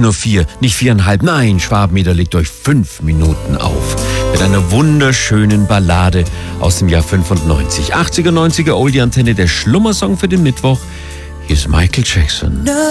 nur 4, nicht 4,5, nein, Schwabenmeter legt euch 5 Minuten auf. Mit einer wunderschönen Ballade aus dem Jahr 95. 80er, 90er Oldie-Antenne, der Schlummersong für den Mittwoch. Hier ist Michael Jackson.